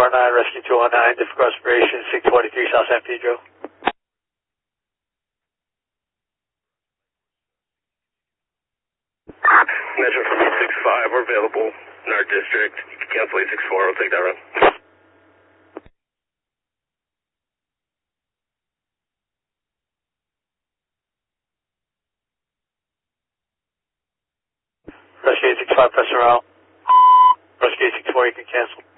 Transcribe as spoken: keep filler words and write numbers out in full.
R nine, Rescue two one nine, difficult respiration, six forty-three South San Pedro. Metro from eight six five, we're available in our district. You can cancel eight six four, we'll take that run. Rescue eight six five, press around. Rescue eight six four, you can cancel.